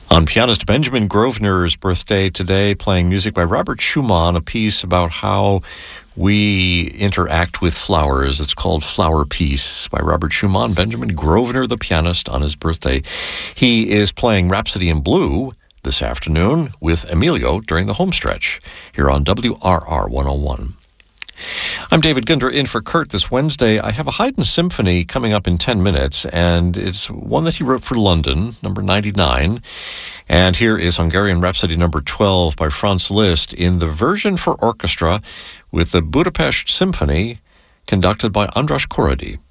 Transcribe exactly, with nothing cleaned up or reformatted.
On pianist Benjamin Grosvenor's birthday today, playing music by Robert Schumann, a piece about how we interact with flowers. It's called Flower Piece by Robert Schumann. Benjamin Grosvenor, the pianist, on his birthday. He is playing Rhapsody in Blue this afternoon with Emilio during the home stretch here on W R R one oh one. I'm David Ginder in for Kurt this Wednesday. I have a Haydn symphony coming up in ten minutes, and it's one that he wrote for London, number ninety-nine. And here is Hungarian Rhapsody number twelve by Franz Liszt in the version for orchestra with the Budapest Symphony conducted by Andras Korady.